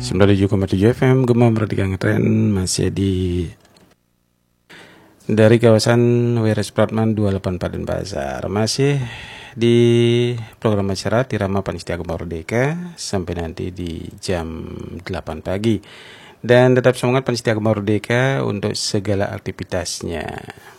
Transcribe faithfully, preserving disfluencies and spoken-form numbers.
sembilan puluh tujuh koma tujuh F M Gema Merdeka Ngetren masih di dari kawasan W R Supratman dua delapan empat Denpasar. Masih di program acara Tirama Panitia Gema Merdeka sampai nanti di jam delapan pagi. Dan tetap semangat Panitia Gema Merdeka untuk segala aktivitasnya.